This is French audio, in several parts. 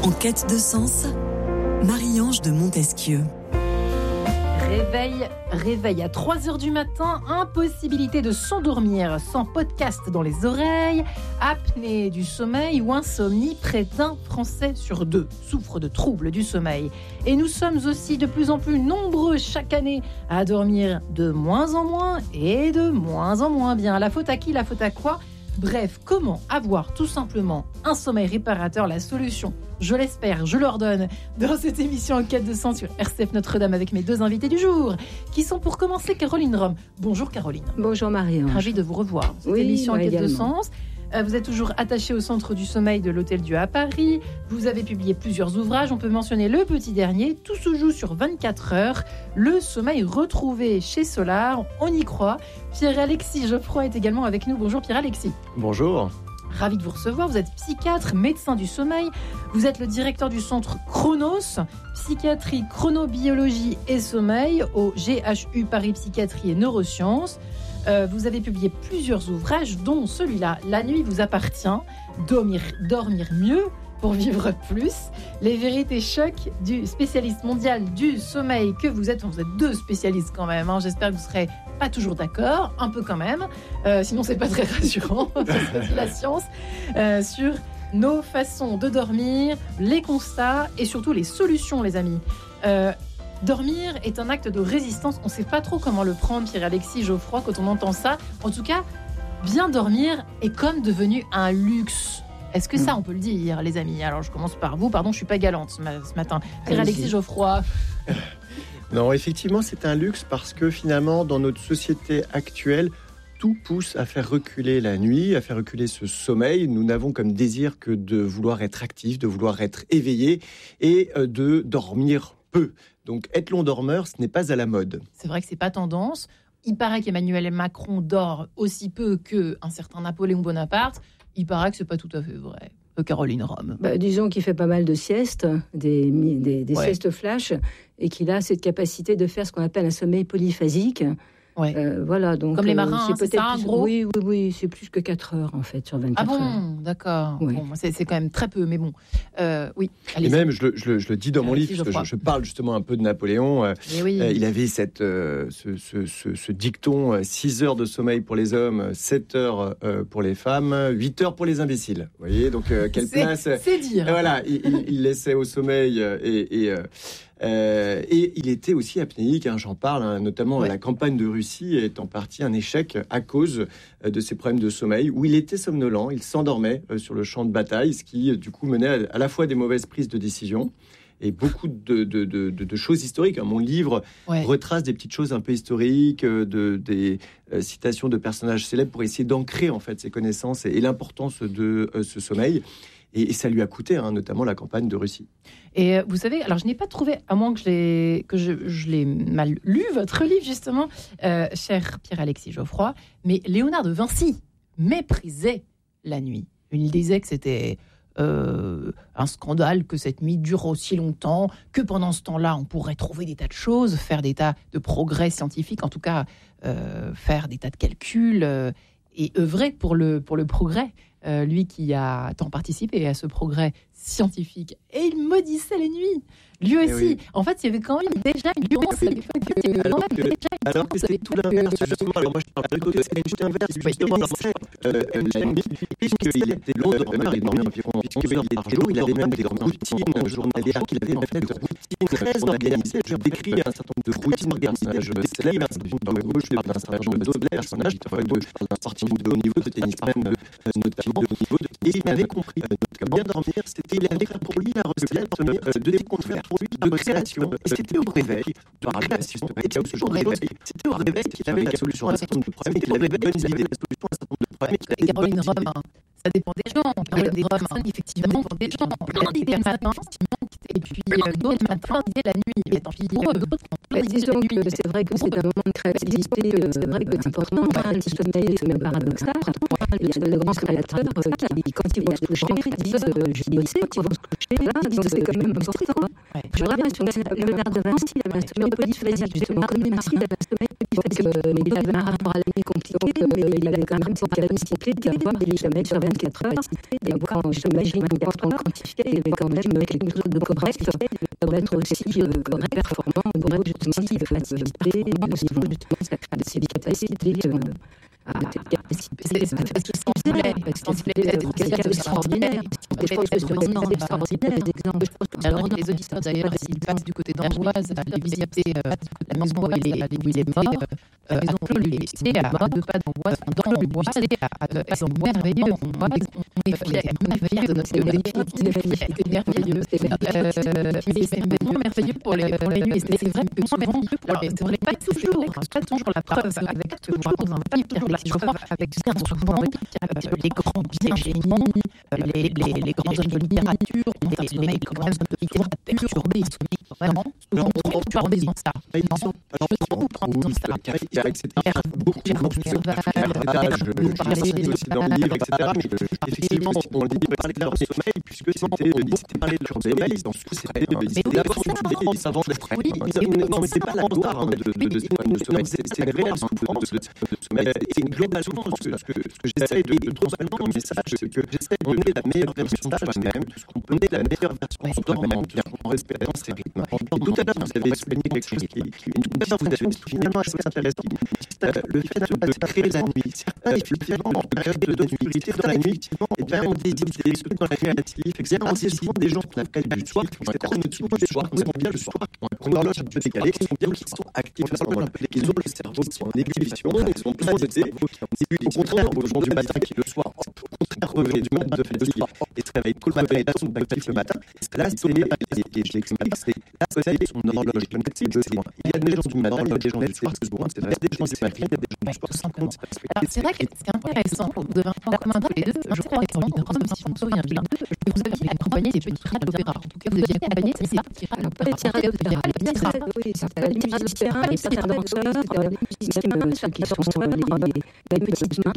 En quête de sens, Marie-Ange de Montesquieu. Réveil à 3h du matin, impossibilité de s'endormir sans podcast dans les oreilles, apnée du sommeil ou insomnie, près d'un Français sur deux souffre de troubles du sommeil. Et nous sommes aussi de plus en plus nombreux chaque année à dormir de moins en moins et de moins en moins bien. La faute à qui, la faute à quoi ? Bref, comment avoir tout simplement un sommeil réparateur ? La solution, je l'espère, je l'ordonne dans cette émission En quête de sens sur RCF Notre-Dame avec mes deux invités du jour, qui sont pour commencer Caroline Rome. Bonjour Caroline. Bonjour Marie-Ange. Ravie de vous revoir. Cette émission En quête de sens. Vous êtes toujours attachée au Centre du sommeil de l'Hôtel-Dieu à Paris. Vous avez publié plusieurs ouvrages. On peut mentionner le petit dernier. Tout se joue sur 24 heures. Le sommeil retrouvé chez Solar. On y croit. Pierre-Alexis Geoffroy est également avec nous. Bonjour Pierre-Alexis. Bonjour. Ravi de vous recevoir. Vous êtes psychiatre, médecin du sommeil. Vous êtes le directeur du centre Chronos, psychiatrie, chronobiologie et sommeil au GHU Paris Psychiatrie et Neurosciences. Vous avez publié plusieurs ouvrages, dont celui-là, La nuit vous appartient, dormir mieux pour vivre plus, les vérités chocs du spécialiste mondial du sommeil que vous êtes. Enfin, vous êtes deux spécialistes quand même, hein. J'espère que vous serez pas toujours d'accord, un peu quand même, sinon c'est pas très rassurant, c'est la science, sur nos façons de dormir, les constats et surtout les solutions, les amis. Dormir est un acte de résistance. On ne sait pas trop comment le prendre, Pierre-Alexis Geoffroy, quand on entend ça. En tout cas, bien dormir est comme devenu un luxe. Est-ce que ça, on peut le dire, les amis ? Alors, je commence par vous. Pardon, je ne suis pas galante ce matin. Pierre-Alexis Geoffroy. Non, effectivement, c'est un luxe parce que finalement, dans notre société actuelle, tout pousse à faire reculer la nuit, à faire reculer ce sommeil. Nous n'avons comme désir que de vouloir être actifs, de vouloir être éveillés et de dormir peu. Donc, être long dormeur, ce n'est pas à la mode. C'est vrai que c'est pas tendance. Il paraît qu'Emmanuel Macron dort aussi peu qu'un certain Napoléon Bonaparte. Il paraît que c'est pas tout à fait vrai. Caroline Rome. Disons qu'il fait pas mal de siestes, des siestes flash, et qu'il a cette capacité de faire ce qu'on appelle un sommeil polyphasique. Ouais. Voilà, donc, comme les marins, c'est peut-être ça, gros. Oui, c'est plus que 4 heures en fait sur 24 heures. Ah bon, d'accord. Oui. Bon, c'est quand même très peu, mais bon. Oui. Et même, je le dis dans mon livre, parce que je parle justement un peu de Napoléon. Il avait ce dicton 6 heures de sommeil pour les hommes, 7 heures pour les femmes, 8 heures pour les imbéciles. Vous voyez, donc quelle place. C'est dire. Voilà, il laissait au sommeil et il était aussi apnéique, hein, j'en parle, hein, notamment la campagne de Russie est en partie un échec à cause de ses problèmes de sommeil, où il était somnolent, il s'endormait sur le champ de bataille, ce qui du coup menait à la fois des mauvaises prises de décision et beaucoup de choses historiques. Mon livre retrace des petites choses un peu historiques, des citations de personnages célèbres pour essayer d'ancrer en fait ces connaissances et l'importance de ce sommeil. Et ça lui a coûté, notamment la campagne de Russie. Et vous savez, alors je n'ai pas trouvé, à moins que je l'ai mal lu, votre livre justement, cher Pierre-Alexis Geoffroy, mais Léonard de Vinci méprisait la nuit. Il disait que c'était un scandale que cette nuit dure aussi longtemps, que pendant ce temps-là, on pourrait trouver des tas de choses, faire des tas de progrès scientifiques, en tout cas faire des tas de calculs et œuvrer pour le progrès. Lui qui a tant participé à ce progrès scientifique. Et il maudissait les nuits. Lui aussi. En fait, il y avait quand même déjà une nuance. Alors que c'était tout l'inverse, justement. Alors moi, je parle de côté inverse, justement. La nuit, puisqu'il était long dormeur, il dormait environ 11 heures par jour. Il avait même des routines journalières qu'il avait en fait de routines très organisées. Je décris un certain nombre de routines organisées. Je célèbre dans le gauche, je parle d'un certain nombre de personnages, je parle d'un sportif de haut niveau, de tennis même, notamment. Et il avait compris que bien dormir, c'était pour lui la recette de décontraire, pour lui de création. Et c'était au réveil de création. C'était au réveil qu'il avait la solution à un certain nombre de problèmes, qu'il avait bonnes idées, la solution à un certain nombre de problèmes. Et Caroline Rome, ça dépend des gens. Caroline Rome, effectivement, dépend des gens. Des matin, Et puis d'autres m'ont plein d'idées la nuit. Et puis d'autres disons que c'est vrai que c'est un moment de créativité, c'est vrai que c'est important. Le sommeil, c'est même paradoxal. Il y a de grands créateurs qui, quand ils vont se coucher, disent je vais bosser, quand ils vont se coucher, là, disent c'est quand même important. Je reviens sur Léonard de Vinci, il avait un sommeil polyphasique, justement, comme Vinci, il avait un sommeil polyphasique. Il avait un rapport à la nuit compliqué, mais il avait quand même cette capacité d'avoir des sommeils sur 24 heures. Et quand j'imagine que quand on quantifiait, il y avait quand même quelque chose de correct, pour être aussi correct, performant, pour être justement cette facilité, justement cette capacité c'est extraordinaire. Je pense que c'est extraordinaire. Alors les auditeurs d'ailleurs, s'ils passent du côté d'Amboise, à visiter la maison où il est mort, ils ont pu lui visiter à 2 pas d'Amboise, dans l'Amboise, c'est merveilleux. On est fiers de notre c'était merveilleux. C'est merveilleux pour les nuits. C'est vrai que souvent, c'est vrai pas toujours la preuve avec ce que je raconte dans le livre. Je vois avec bien souvent les grands bien génies, les grands hommes de littérature, les grands hommes de littérature perturbés, vraiment, souvent perturbés dans ça. Aussi dans le livre, etc. Mais effectivement, on dit de parler de leur sommeil, puisque c'était parler de leur sommeil, dans ce coup, c'était d'abord des savants d'être. Non, mais c'est pas la gloire de sommeil, c'est une réelle souffrance de sommeil. Et globalement, ce que j'essaie de transmettre comme message, c'est que j'essaie de donner la meilleure version de soi-même, qu'on peut donner la meilleure version de soi-même, en respectant ses rythmes. Et tout à l'heure, vous avez expliqué quelque chose qui est finalement assez intéressant. Le fait de créer la nuit. Certains, effectivement, de créer de l'utilité dans la nuit, et bien, on des idées, dans la créative, etc. C'est souvent des gens qu'on appelle du soir, qui font des soirs, on bien le soir, on a l'horloge un peu décalée, qui sont bien, qui sont actifs, ils ont le cerveau qui sont en ébullition, ils sont plein d'idées, au contraire, aux gens du matin qui le soir, au contraire, revêt du monde de fatigue, et se réveillent tout le matin, et là, sont actifs le matin. Là, c'est, et je l'explique, c'est son horloge connectée, il y a des gens du matin, il y a des gens du soir, c'est des gens du matin, il y a des gens du soir, c'est vrai que c'est intéressant, vous devez un point commun tous les deux, je crois qu'en Liderhomme, si je me souviens bien, vous aviez accompagné des petits rats d'opéra. En tout cas, vous aviez accompagné ces petits rats d'opéra. Pas les petits rats d'opéra, les petits rats. Oui, c'était les petits d'opéra, les certains danseurs, même ceux qui sont les petites mains,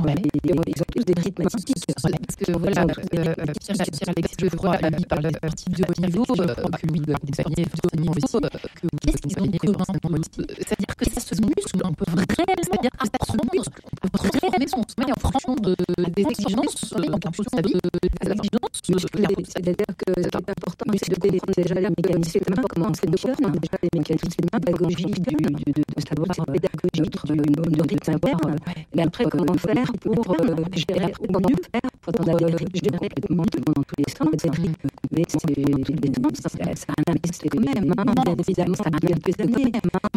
ils ont tous des rythmes atypiques. Parce que voilà, Pierre-Alexis Lefroy, lui, parle de partie de haut niveau, que lui, d'accompagner de haut niveau aussi, qu'est-ce qu'ils ont de commun? C'est-à-dire que ça se muscle, on peut réellement dire à son muscle, on peut réellement son sommeil en fonction des exigences, en fonction des exigences. C'est-à-dire que ce qui est important, c'est de comprendre déjà les mécanismes humains, comment on fonctionne, déjà les mécanismes humains, pédagogiques, de savoir pédagogique, de savoir, mais après comment faire pour gérer, ou comment faire pour gérer le monde dans tous les sens. Mais c'est un investissement quand même, bien évidemment, ça a quelques années.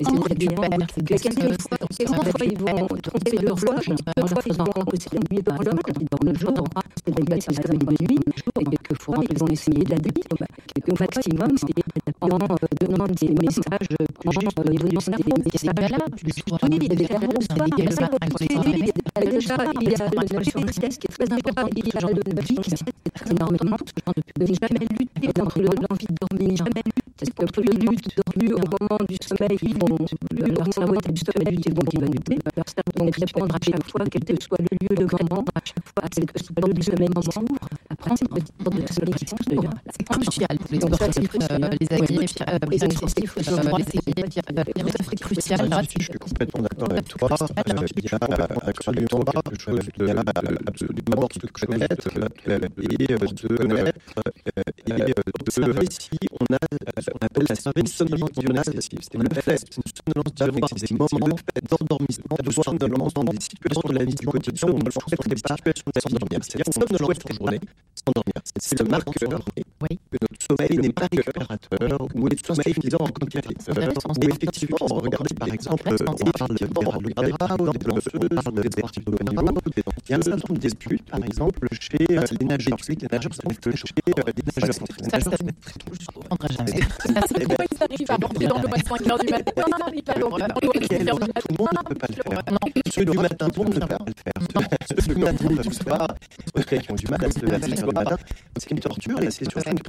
Quelquefois, ils vont tromper l'horloge, en leur faisant croire que c'est la nuit par l'homme, ils dorment le jour, c'est la nuit, c'est la nuit, et quelquefois, ils vont essayer d'adapter au maximum en donnant des messages au niveau du cerveau. Il y a des cerveaux, il y a le vitesse qui est très important, il y a le vie qui est énormément, de ne jamais lutter contre l'envie de dormir, parce que plus ils luttent au moment du sommeil, leur cerveau est du sommeil, donc il va lutter, leur cerveau va répondre à chaque fois, quel que soit le lieu, le grand, à chaque fois, quel que soit le lieu du sommeil qui s'ouvre, apprendre une petite porte de sommeil qui s'ouvre. C'est crucial pour les sportifs, les amis, les sportifs, c'est crucial. Je suis complètement d'accord avec toi. Il y a absolument quelque chose d'abord de connaître et de connaître et d'observer si on a ce qu'on appelle la somnolence diurnale excessive. C'est le fait, c'est une somnolence diurnale excessive. C'est le fait d'endormissement, de somnolence dans des situations de la vie du quotidien où on ne souhaiterait pas s'endormir. C'est-à-dire somnolence toute la journée, s'endormir. C'est le marqueur que notre sommeil n'est pas récupérateur, ou est sommeil suffisant en quantité. Et effectivement, regardez par exemple, on parle des danseurs, des danseuses, des sportifs de haut niveau. Il y a un certain nombre d'études, par exemple, chez les nageurs. Les nageurs sont chez les nageurs. Ça, je ne comprendrai jamais. Pourquoi ils arrivent à rentrer dans le matin 5h du matin? Tout le monde ne peut pas le faire. Ceux du matin, tout le monde ne peut pas le faire. Ceux du matin, du soir, qui ont du mal à se lever à 6h du matin, c'est une torture et c'est surtout une privation de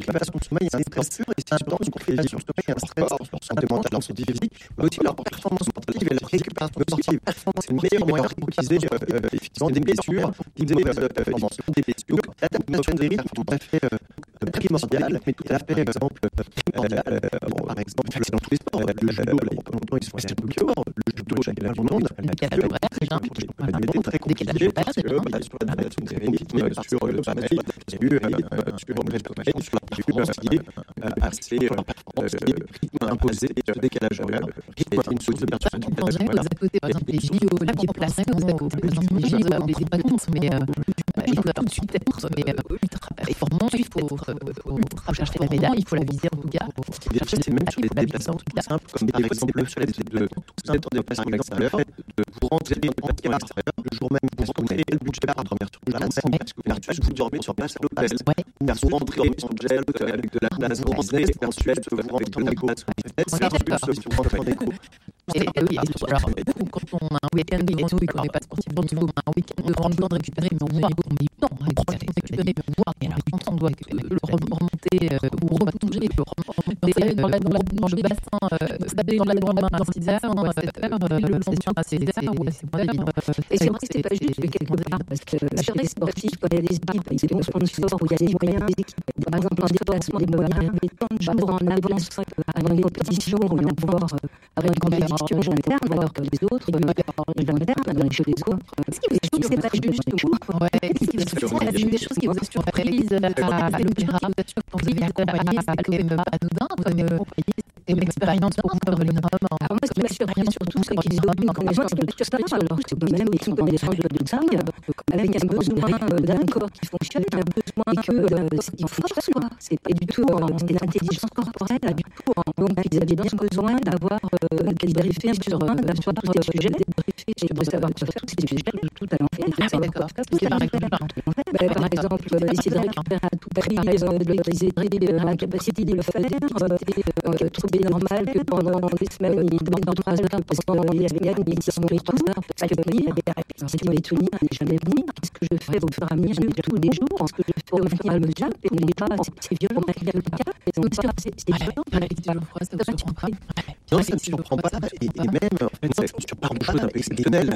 sommeil est un stress pur et c'est important qu'on fait sur le sommeil et un stress sur leur santé mentale, leur santé physique, mais aussi leur performance sportive et leur récupération sportive. C'est le meilleur moyen d'utiliser effectivement des blessures, des mauvaises performances. Donc l'adaptation des rythmes est tout à fait primordiale, mais tout à fait primordiale. Par exemple, c'est dans tous les sports. Le judo, il y a pas longtemps, ils sont restés à Tokyo. Le judo, championnat du monde. Le décalage horaire, déjà. C'est très compliqué parce que sur l'adaptation des rythmes, sur le sommeil, sur la performance assez rythme imposé, décalage horaire, rythme une source de perturbation. Vous à côté, par exemple, les JO, là, qui placent les JO, on ne se rend pas compte, mais il faut tout de suite être ultra performant, il faut chercher la médaille, il faut la viser en tout cas. Déjà, c'est même sur des déplacements tout simples, comme par exemple sur les déplacements extérieurs, de vous rentrer en extérieur le jour même parce que vous n'avez pas le budget pour dormir sur place, parce que vous dormez sur place à l'hôtel, ou vous rentrez sur gel avec de la place pour business, et ensuite vous rentrez en éco. Alors, quand on a un week-end de rando et qu'on n'est pas sportif du tout, un week-end de rando de récupérer, mais on voit qu'on met du temps à récupérer, mais on voit. Et alors, quand on doit le remonter ou replonger, remonter dans le bassin, dans la main à 6 heures, le long sur à 6 heures, c'est pas évident. Et c'est vrai que c'est pas juste quelque part, parce que sur les sportifs, quand il y a des équipes, il y a des sponsors où il y a des moyens des équipes. Par exemple, un déplacement, il doit arriver tant de jours en avance avant une compétition, où on va pouvoir avoir une compétition interne, alors que les autres, ils vont interne, chez les autres. Ce qui est c'est pas juste tout. C'est une des choses qui vous est surprise à l'opéra, quand vous avez accompagné, c'est quand même pas anodin, comme expérience pour vous, Caroline Rome. Alors moi, ce qui m'a surpris surtout, c'est qu'ils ont une connaissance de tout ça, alors que même ils sont dans des franges de dingue, avec un besoin d'un corps qui fonctionne, un besoin et que c'est une force, quoi. C'est pas du tout l'intelligence corporelle, du tout. Donc ils avaient bien besoin d'avoir débriefé sur tous ces sujets, de savoir quoi faire, c'est des sujets tout à l'enfer. Ah oui, d'accord. Par exemple, essayer de récupérer à tout prix, la capacité de le faire, c'était trouver normal que pendant des semaines, il demande 3 heures, parce que pendant les semaines, il s'y sont 3 heures, parce que venir, c'était tenir, n'est jamais venir. Qu'est-ce que je fais au fur et à mesure tous les jours? Est-ce que je fais au final le job? Et on n'est pas, c'est violent, c'est violent. Non, ça ne surprend pas, et même, en fait, tu parles de choses un peu exceptionnelles,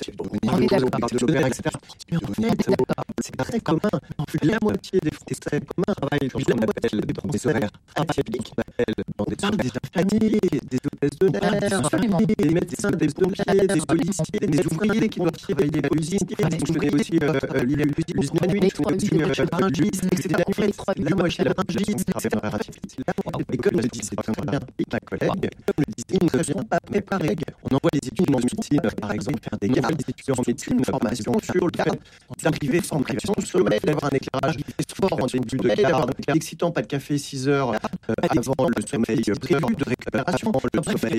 c'est très commun. Plus de la moitié des Français travaillent dans ce qu'on appelle des horaires atypiques, dans des infirmiers, des hôtesses de l'air, des médecins, des pompiers, des policiers, des ouvriers qui doivent travailler à l'usine, qui connaissent aussi l'usine la nuit, un juiste, etc. La moitié de la c'est un horaire atypique. Et comme le disait très bien ma collègue, ils ne sont pas préparés. On envoie les étudiants en médecine, par exemple, faire des gardes, des étudiants en médecine, une formation sur le fait d'arriver sans privation de sommeil, d'avoir un éclairage fort en une bulle de clair, d'avoir un éclairage excitant, pas de café 6 heures avant le sommeil prévu, de récupération, le sommeil